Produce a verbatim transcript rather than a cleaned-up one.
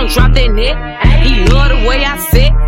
gon' drop that net. He love the way I sit.